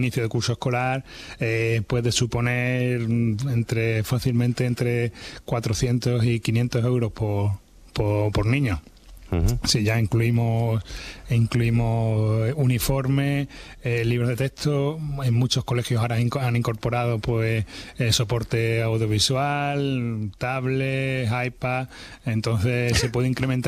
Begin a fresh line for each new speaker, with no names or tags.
inicio de curso escolar puede suponer fácilmente entre 400 y 500 euros por niño. Uh-huh. Si ya incluimos uniformes, libros de texto, en muchos colegios ahora han incorporado pues soporte audiovisual, tablets, iPad, entonces se puede incrementar